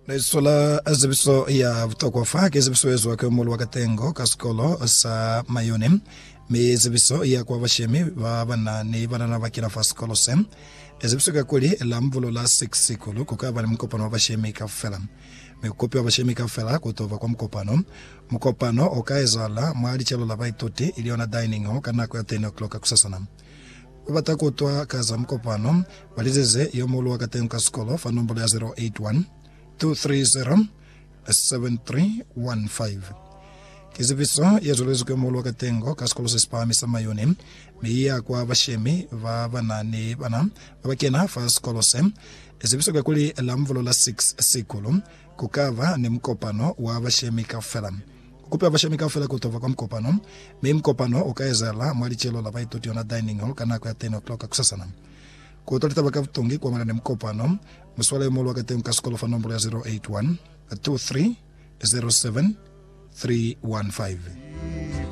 Sola azibiso ya vutokwa fa kezibiso ezwa ke mulu wakatengo kaskolo sa mayone me ezibiso ya kwa vashemi vana ni vana vakira fa skolo sem ezibiso ka kuli la mvulo la 6 sikulu kukava ni mkopano wa vashemi ka fela me kopi wa vashemi ka fela kutova kwa mkopano okaezala mwali chelo la baitoti iliona dining hall kana kwa 10 o'clock kusasana batakutwa kaza mkopano walizeze yo mulu wakatengo kaskolo fa nombolo ya 081 230-7315. Kizibiso yezolezo ke mulu wakatengo kaskolo sespami samayoni miya kwa vashemi vanani bana bakena fa skolo sem ezibiso ke kuli la mvulo la 6 sikulu kukava ni mkopano wa vashemi kafela kukupa vashemi kafela kutova kwa mkopano mi mkopano okaezala mwali chelo la baitoti ona dining hall kana kwa 10 o'clock kusasana kutolita bakavutungi kwa mwana ni mkopano mswala mulu wakatengo kaskolo fa nombolo ya 081 2307 315.